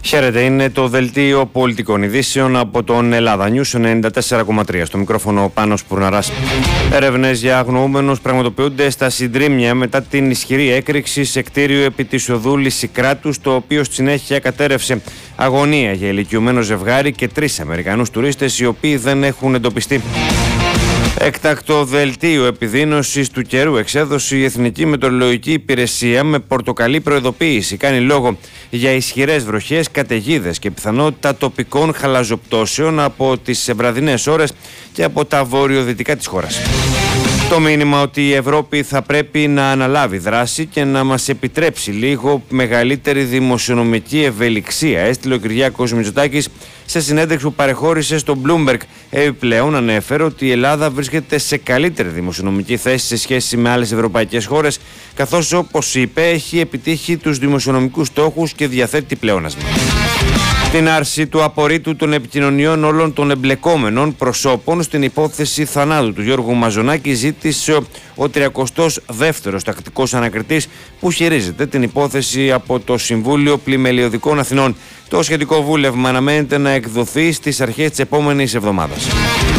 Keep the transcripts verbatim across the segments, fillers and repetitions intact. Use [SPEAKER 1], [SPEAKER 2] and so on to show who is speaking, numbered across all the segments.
[SPEAKER 1] Χαίρετε, είναι το δελτίο πολιτικών ειδήσεων από τον Ελλάδα News ενενήντα τέσσερα κόμμα τρία. Στο μικρόφωνο ο Πάνος Πουρναράς. Έρευνες για αγνοούμενους πραγματοποιούνται στα Συντρίμμια μετά την ισχυρή έκρηξη σε κτίριο επί της οδού Λυσικράτους, το οποίο στη συνέχεια κατέρευσε. Αγωνία για ηλικιωμένο ζευγάρι και τρεις Αμερικανούς τουρίστες, οι οποίοι δεν έχουν εντοπιστεί. Έκτακτο δελτίο επιδείνωσης του καιρού εξέδωσε η Εθνική Μετεωρολογική Υπηρεσία με πορτοκαλί προειδοποίηση. Κάνει λόγο για ισχυρές βροχές, καταιγίδες και πιθανότητα τοπικών χαλαζοπτώσεων από τις βραδινές ώρες και από τα βορειοδυτικά της χώρας. Το μήνυμα ότι η Ευρώπη θα πρέπει να αναλάβει δράση και να μας επιτρέψει λίγο μεγαλύτερη δημοσιονομική ευελιξία, έστειλε ο Κυριάκος Μητσοτάκης σε συνέντευξη που παρεχώρησε στο Bloomberg. Επιπλέον ανέφερε ότι η Ελλάδα βρίσκεται σε καλύτερη δημοσιονομική θέση σε σχέση με άλλες ευρωπαϊκές χώρες, καθώς, όπως είπε, έχει επιτύχει τους δημοσιονομικούς στόχους και διαθέτει πλεόνασμα. Την άρση του απορρίτου των επικοινωνιών όλων των εμπλεκόμενων προσώπων στην υπόθεση θανάτου του Γιώργου Μαζονάκη ζήτησε ο τριακοστός δεύτερος τακτικός ανακριτής που χειρίζεται την υπόθεση από το Συμβούλιο Πλημελιωδικών Αθηνών. Το σχετικό βούλευμα αναμένεται να εκδοθεί στις αρχές της επόμενης εβδομάδας.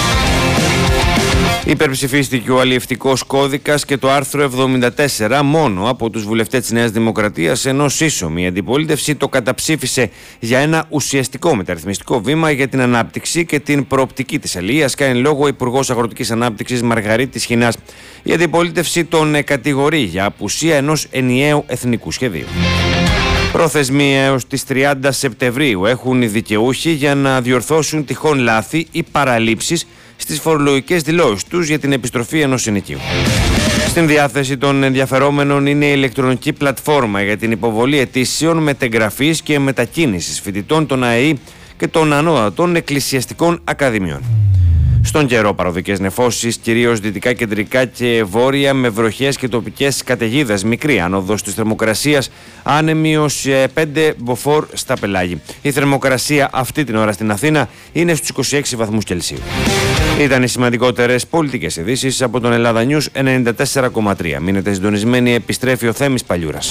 [SPEAKER 1] Υπερψηφίστηκε ο αλλιευτικός κώδικας και το άρθρο εβδομήντα τέσσερα μόνο από τους βουλευτές της Νέας Δημοκρατίας, ενώ σύσσωμη η αντιπολίτευση το καταψήφισε για ένα ουσιαστικό μεταρρυθμιστικό βήμα για την ανάπτυξη και την προοπτική της αλληλείας, κάνει λόγο ο Υπουργός Αγροτικής Ανάπτυξης Μαργαρίτης Χινάς. Η αντιπολίτευση τον κατηγορεί για απουσία ενός ενιαίου εθνικού σχεδίου. Προθεσμία έως τις τριάντα Σεπτεμβρίου έχουν οι δικαιούχοι για να διορθώσουν τυχόν λάθη ή παραλήψεις στις φορολογικές δηλώσεις τους για την επιστροφή ενός συνοικίου. Στην διάθεση των ενδιαφερόμενων είναι η ηλεκτρονική πλατφόρμα για την υποβολή αιτήσεων μετεγγραφής και μετακίνησης φοιτητών των ΑΕΗ και των ανώτατων εκκλησιαστικών ακαδημιών. Στον καιρό, παροδικές νεφώσεις, κυρίως δυτικά, κεντρικά και βόρεια, με βροχές και τοπικές καταιγίδες. Μικρή άνοδος της θερμοκρασίας, άνεμη ως πέντε μποφόρ στα πελάγη. Η θερμοκρασία αυτή την ώρα στην Αθήνα είναι στους είκοσι έξι βαθμούς Κελσίου. Ήταν οι σημαντικότερες πολιτικές ειδήσεις από τον Ελλάδα News ενενήντα τέσσερα κόμμα τρία. Μείνετε συντονισμένοι, επιστρέφει ο Θέμης Παλιούρας.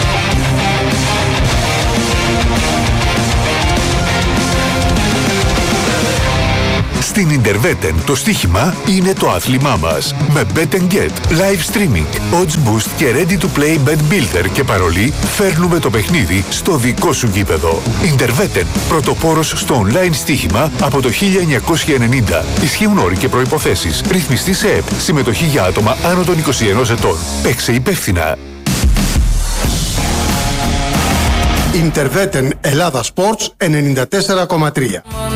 [SPEAKER 2] Στην Interveten το στοίχημα είναι το άθλημά μας. Με Bet and Get, live streaming, odds boost και ready to play bet builder και παρολί, φέρνουμε το παιχνίδι στο δικό σου γήπεδο. Interveten, πρωτοπόρος στο online στοίχημα από το χίλια εννιακόσια ενενήντα. Ισχύουν όροι και προϋποθέσεις. Ρυθμιστή σε ΕΠ. Συμμετοχή για άτομα άνω των είκοσι ενός ετών. Παίξε υπεύθυνα.
[SPEAKER 3] Interveten Ελλάδα Sports ενενήντα τέσσερα κόμμα τρία.